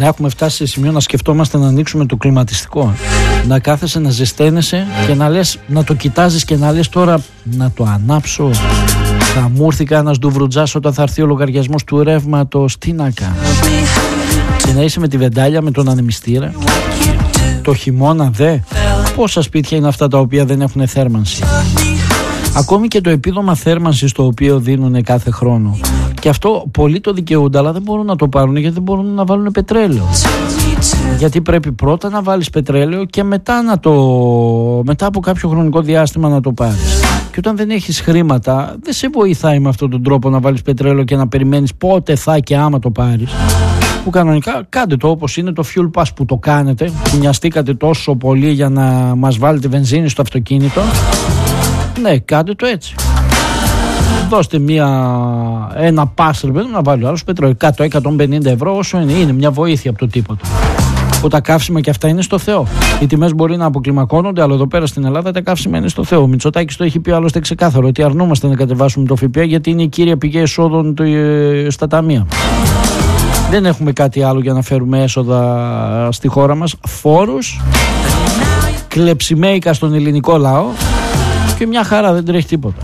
Να έχουμε φτάσει σε σημείο να σκεφτόμαστε να ανοίξουμε το κλιματιστικό. Να κάθεσαι να ζεσταίνεσαι και να λες, να το κοιτάζεις και να λες τώρα να το ανάψω. Θα μου έρθει κανένας ντουβρουτζάς όταν θα έρθει ο λογαριασμός του ρεύματος. Τι να κάνω. Και να είσαι με τη βεντάλια, με τον ανεμιστήρα. Το χειμώνα πόσα σπίτια είναι αυτά τα οποία δεν έχουν θέρμανση. Ακόμη και το επίδομα θέρμανσης το οποίο δίνουν κάθε χρόνο. Και αυτό πολλοί το δικαιούνται, αλλά δεν μπορούν να το πάρουν γιατί δεν μπορούν να βάλουν πετρέλαιο. Γιατί πρέπει πρώτα να βάλεις πετρέλαιο και μετά από κάποιο χρονικό διάστημα να το πάρεις. Και όταν δεν έχεις χρήματα, δεν σε βοηθάει με αυτόν τον τρόπο να βάλεις πετρέλαιο και να περιμένεις πότε θα και άμα το πάρεις. Που κανονικά κάντε το όπως είναι το fuel pass που το κάνετε, που νοιαστήκατε τόσο πολύ για να μας βάλετε βενζίνη στο αυτοκίνητο. Ναι, κάντε το έτσι. Δώστε ένα pass να βάλει ο άλλος πετρέλαιο 100-150 ευρώ, όσο είναι μια βοήθεια από το τίποτα. Που τα καύσιμα και αυτά είναι στο Θεό. Οι τιμές μπορεί να αποκλιμακώνονται, αλλά εδώ πέρα στην Ελλάδα τα καύσιμα είναι στο Θεό. Ο Μητσοτάκης το έχει πει άλλωστε ξεκάθαρο, ότι αρνούμαστε να κατεβάσουμε το ΦΠΑ γιατί είναι η κύρια πηγή εσόδων στα ταμεία. Δεν έχουμε κάτι άλλο για να φέρουμε έσοδα στη χώρα μας. Φόρους, κλεψιμέικα στον ελληνικό λαό και μια χαρά, δεν τρέχει τίποτα.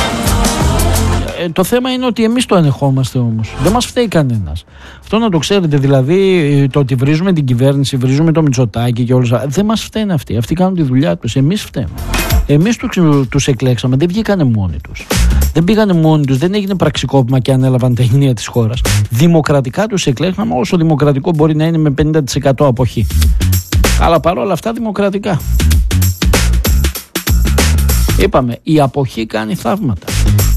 Το θέμα είναι ότι εμείς το ανεχόμαστε όμως. Δεν μας φταίει κανένας. Αυτό να το ξέρετε, δηλαδή το ότι βρίζουμε την κυβέρνηση, βρίζουμε το Μητσοτάκη και όλα. Δεν μας φταίνουν αυτοί. Αυτοί κάνουν τη δουλειά τους. Εμείς φταίμε. Εμείς τους εκλέξαμε. Δεν βγήκανε μόνοι τους. Δεν πήγανε μόνοι τους. Δεν έγινε πραξικόπημα και ανέλαβαν τα ενία της χώρας. Δημοκρατικά τους εκλέξαμε, όσο δημοκρατικό μπορεί να είναι με 50% αποχή. Αλλά παρόλα αυτά δημοκρατικά. Είπαμε, η αποχή κάνει θαύματα.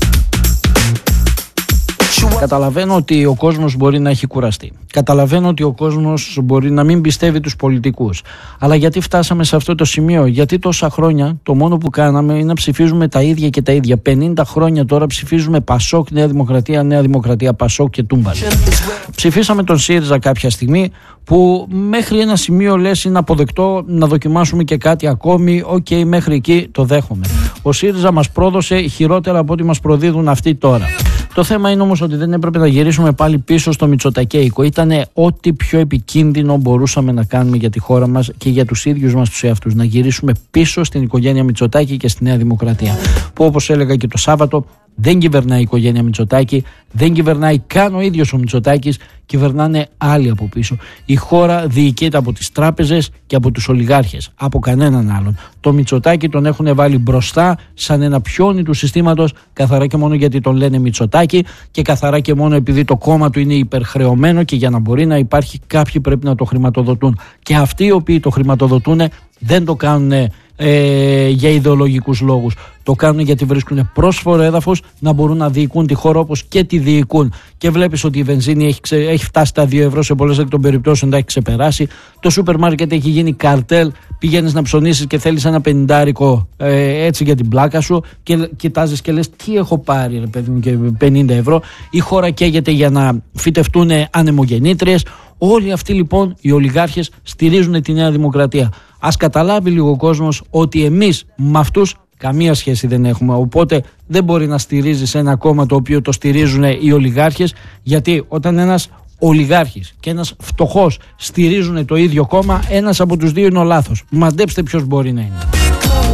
Καταλαβαίνω ότι ο κόσμος μπορεί να έχει κουραστεί. Καταλαβαίνω ότι ο κόσμος μπορεί να μην πιστεύει τους πολιτικούς. Αλλά γιατί φτάσαμε σε αυτό το σημείο? Γιατί τόσα χρόνια το μόνο που κάναμε είναι να ψηφίζουμε τα ίδια και τα ίδια. 50 χρόνια τώρα ψηφίζουμε Πασόκ, Νέα Δημοκρατία, Πασόκ και Τούμπαλ. Ψηφίσαμε τον ΣΥΡΙΖΑ κάποια στιγμή που μέχρι ένα σημείο λες είναι αποδεκτό να δοκιμάσουμε και κάτι ακόμη. Οκ, μέχρι εκεί το δέχομαι. Ο ΣΥΡΙΖΑ μας πρόδωσε χειρότερα από ό,τι μας προδίδουν αυτοί τώρα. Το θέμα είναι όμως ότι δεν έπρεπε να γυρίσουμε πάλι πίσω στο Μητσοτακέικο. Ήτανε ό,τι πιο επικίνδυνο μπορούσαμε να κάνουμε για τη χώρα μας και για τους ίδιους μας τους εαυτούς. Να γυρίσουμε πίσω στην οικογένεια Μητσοτάκη και στη Νέα Δημοκρατία. Που όπως έλεγα και το Σάββατο, δεν κυβερνάει η οικογένεια Μητσοτάκη, δεν κυβερνάει καν ο ίδιος ο Μητσοτάκης, κυβερνάνε άλλοι από πίσω. Η χώρα διοικείται από τις τράπεζες και από τους ολιγάρχες, από κανέναν άλλον. Το Μητσοτάκη τον έχουν βάλει μπροστά σαν ένα πιόνι του συστήματος, καθαρά και μόνο γιατί τον λένε Μητσοτάκη και καθαρά και μόνο επειδή το κόμμα του είναι υπερχρεωμένο και για να μπορεί να υπάρχει κάποιοι πρέπει να το χρηματοδοτούν. Και αυτοί οι οποίοι το χρηματοδοτούν δεν το κάνουν για ιδεολογικούς λόγους. Το κάνουν γιατί βρίσκουν πρόσφορο έδαφος να μπορούν να διοικούν τη χώρα όπως και τη διοικούν. Και βλέπεις ότι η βενζίνη έχει φτάσει τα 2 ευρώ σε πολλές εκ των περιπτώσεων, τα έχει ξεπεράσει. Το σούπερ μάρκετ έχει γίνει καρτέλ. Πηγαίνεις να ψωνίσεις και θέλεις ένα 50 έτσι για την πλάκα σου και κοιτάζεις και λες τι έχω πάρει ρε παιδί μου και 50 ευρώ. Η χώρα καίγεται για να φυτευτούν ανεμογεννήτριες. Όλοι αυτοί λοιπόν οι ολιγάρχες στηρίζουν τη Νέα Δημοκρατία. Ας καταλάβει λίγο ο κόσμος ότι εμείς με αυτούς καμία σχέση δεν έχουμε. Οπότε δεν μπορεί να στηρίζεις ένα κόμμα το οποίο το στηρίζουν οι ολιγάρχες, γιατί όταν ένας ολιγάρχης και ένας φτωχός στηρίζουν το ίδιο κόμμα, ένας από τους δύο είναι ο λάθος. Μαντέψτε ποιος μπορεί να είναι.